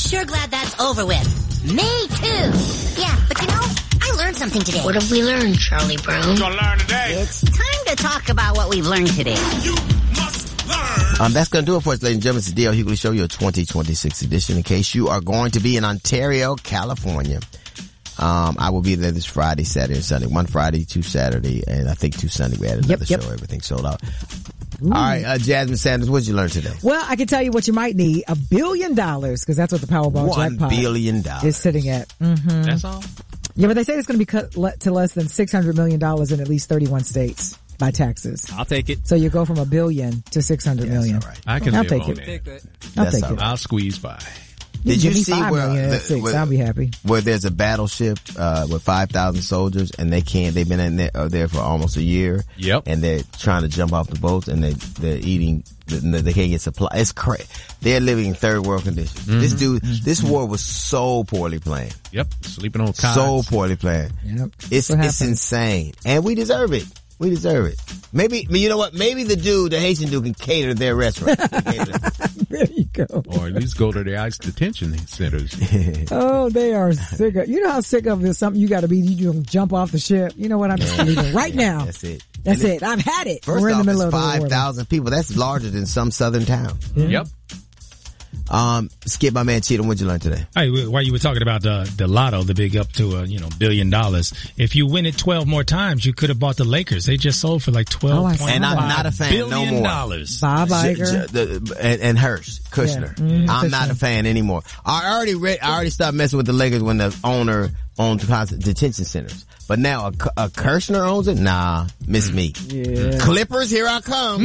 sure glad that's over with. Me too. Yeah, but you know, I learned something today. What have we learned, Charlie Brown? We're gonna learn today. It's time to talk about what we've learned today. You must learn. That's going to do it for us, ladies and gentlemen. It's the D.L. Hughley Show, your 2026 edition. In case you are going to be in Ontario, California, I will be there this Friday, Saturday, and Sunday. 1 Friday, 2 Saturday, and I think 2 Sunday. We had another show. Everything sold out. Ooh. All right, Jasmine Sanders, what did you learn today? Well, I can tell you what you might need. $1 billion, because that's what the Powerball jackpot $1 billion is sitting at. Mm-hmm. That's all? Yeah, but they say it's going to be cut to less than $600 million in at least 31 states by taxes. I'll take it. So you go from $1 billion to $600 million. All right. I can I'll live take on it. that. I'll take it. I'll squeeze by. Did you see where I'll be happy. Where there's a battleship with 5,000 soldiers and they've been in there for almost a year. Yep. And they're trying to jump off the boats and they're eating. They can't get supply. It's crazy. They're living in third world conditions. Mm-hmm. This war was so poorly planned. Yep. Sleeping on cots. So poorly planned. Yep. It's insane, and we deserve it. We deserve it. Maybe, you know what? Maybe the Haitian dude can cater their restaurant. There you go. Or at least go to the ICE detention centers. Oh, they are sick of, you know how sick of it is something you gotta be, you can jump off the ship. You know what? I'm just leaving right now. That's it. That's it. I've had it. First We're in the middle of 5,000 people. That's larger than some southern town. Yeah. Yep. Skip, my man Cheatham, what'd you learn today? Hey, while you were talking about the lotto, the big up to $1 billion. If you win it 12 more times, you could have bought the Lakers. They just sold for like $12.5 and I'm not a fan no more. Bob Iger and Hirsch Kushner. Yeah. Mm-hmm. I'm not a fan anymore. I already stopped messing with the Lakers when the owner owned detention centers. But now a Kirshner owns it? Nah, miss me. Yeah. Clippers, here I come.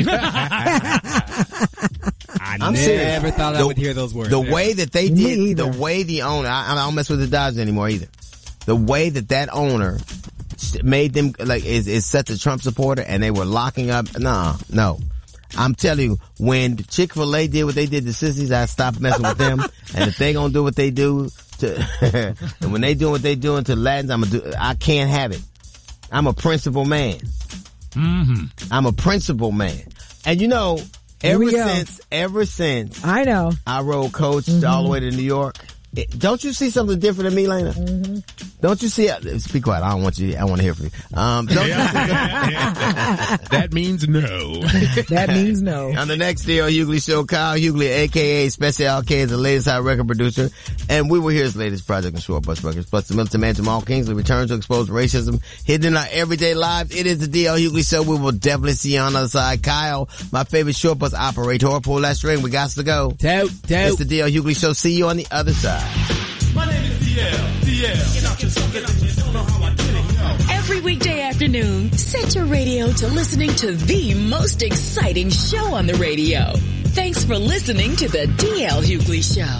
I never thought I would hear those words. The way that they did, the way the owner, I don't mess with the Dodgers anymore either. The way that owner made them, is such a Trump supporter and they were locking up. No. I'm telling you, when Chick-fil-A did what they did to sissies, I stopped messing with them. And if they gonna do what they do and when they do what they doing to Latins, I can't have it. I'm a principled man. Mm-hmm. I'm a principled man. And ever since I know I rode coach all the way to New York, don't you see something different in me, Lena? Mm-hmm. Don't you see? Be quiet. I want to hear from you. That means no. That means no. On the next D.L. Hughley Show, Kyle Hughley, a.k.a. Special K, is the latest hot record producer, and we will hear his latest project on Short Bus Records. Plus, the militant man Jamal Kingsley returns to expose racism hidden in our everyday lives. It is the D.L. Hughley Show. We will definitely see you on the other side. Kyle, my favorite short bus operator, pull that string. We got to go. Tote. It's the D.L. Hughley Show. See you on the other side. My name is DL. Every weekday afternoon, set your radio to listening to the most exciting show on the radio. Thanks for listening to the DL Hughley Show.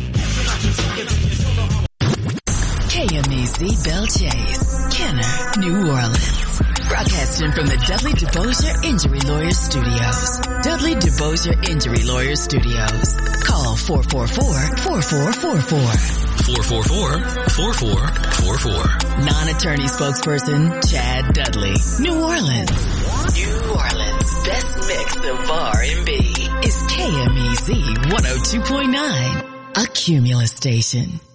KMEZ Belle Chase, Kenner, New Orleans. Broadcasting from the Dudley DeBosier Injury Lawyers Studios. Dudley DeBosier Injury Lawyers Studios. Call 444-4444. 444-4444. Non-attorney spokesperson Chad Dudley. New Orleans. Best mix of R&B is KMEZ 102.9, a Cumulus station.